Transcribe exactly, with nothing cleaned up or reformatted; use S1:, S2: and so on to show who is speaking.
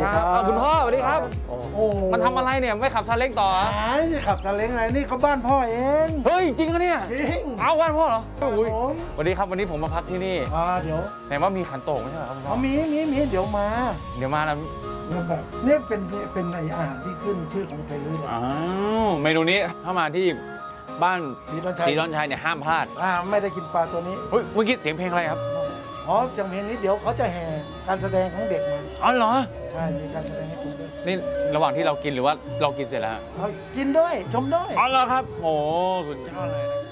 S1: ครับคุณพ่อสวัสดีครับโอ้มันทำอะไรเนี่ยไม่ขับซาเล้งต่อ
S2: ไอ้ขับซาเล้งอะไรนี่เขาบ้านพ่อเอง
S1: เฮ้ยจริงเหรอเนี่ย
S2: จริง
S1: เอาบ้านพ่อเหรออุ้ยสวัสดีครับวันนี้ผมมาพักที่นี่
S2: อ่าเดี๋ยว
S1: แต่ว่ามีขันโตกไม่ใช่เหรอครับคุณพ่อ
S2: มีมีมีเดี๋ยวมา
S1: เดี๋ยวมานะ
S2: แบบนี่เป็นเป็นในอาหารที่ขึ้นชื่อของไทยเลย
S1: อ้าวเมนูนี้ถ้ามาที่บ้านศรีดอนชัยเนี่ยห้ามพลาด
S2: อ่าไม่ได้กินปลาตัวนี้
S1: เฮ้ยเมื่อกี้เสียงเพลงอะไรครับ
S2: อ๋อจังเพลงนี้เดี๋ยวเขาจะแห่การแสดงของเด็กมา
S1: อ๋อเหรอ
S2: ใช่มีการแสดงให้คุณด้วย
S1: นี่ระหว่างที่เรากินหรือว่าเรากินเสร็จแล้ว
S2: กินด้วยชมด้วย
S1: อ๋อเหรอครับโอ้สุดยอดเลย